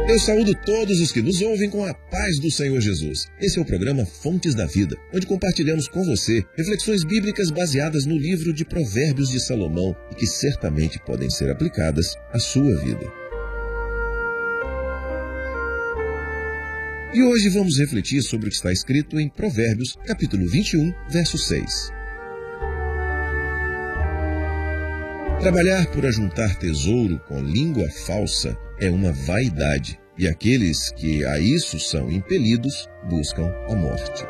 Eu saúdo todos os que nos ouvem com a paz do Senhor Jesus. Esse é o programa Fontes da Vida, onde compartilhamos com você reflexões bíblicas baseadas no livro de Provérbios de Salomão e que certamente podem ser aplicadas à sua vida. E hoje vamos refletir sobre o que está escrito em Provérbios, capítulo 21, verso 6. Trabalhar por ajuntar tesouro com língua falsa é uma vaidade, e aqueles que a isso são impelidos buscam a morte.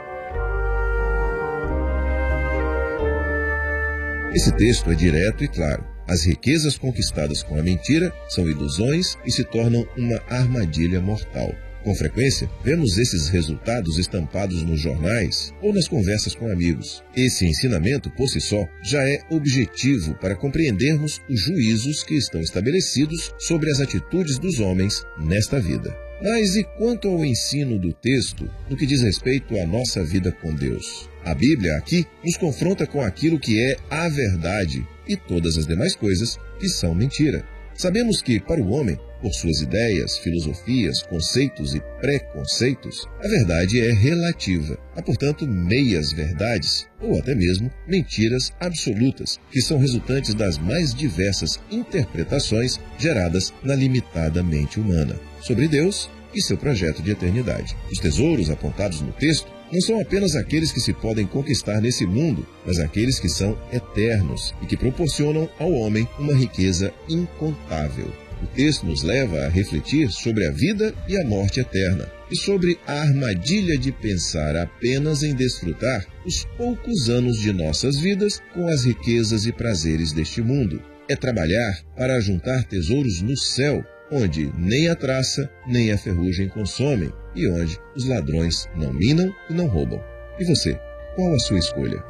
Esse texto é direto e claro. As riquezas conquistadas com a mentira são ilusões e se tornam uma armadilha mortal. Com frequência, vemos esses resultados estampados nos jornais ou nas conversas com amigos. Esse ensinamento, por si só, já é objetivo para compreendermos os juízos que estão estabelecidos sobre as atitudes dos homens nesta vida. Mas e quanto ao ensino do texto, no que diz respeito à nossa vida com Deus? A Bíblia aqui nos confronta com aquilo que é a verdade e todas as demais coisas que são mentira. Sabemos que, para o homem, por suas ideias, filosofias, conceitos e preconceitos, a verdade é relativa. Há, portanto, meias verdades, ou até mesmo mentiras absolutas, que são resultantes das mais diversas interpretações geradas na limitada mente humana sobre Deus e seu projeto de eternidade. Os tesouros apontados no texto não são apenas aqueles que se podem conquistar nesse mundo, mas aqueles que são eternos e que proporcionam ao homem uma riqueza incontável. O texto nos leva a refletir sobre a vida e a morte eterna e sobre a armadilha de pensar apenas em desfrutar os poucos anos de nossas vidas com as riquezas e prazeres deste mundo. É trabalhar para ajuntar tesouros no céu, onde nem a traça nem a ferrugem consomem e onde os ladrões não minam e não roubam. E você, qual a sua escolha?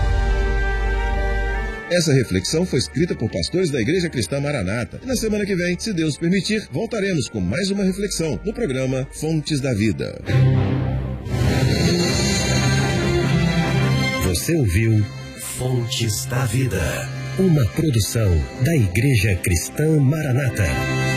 Essa reflexão foi escrita por pastores da Igreja Cristã Maranata. E na semana que vem, se Deus permitir, voltaremos com mais uma reflexão no programa Fontes da Vida. Você ouviu Fontes da Vida, uma produção da Igreja Cristã Maranata.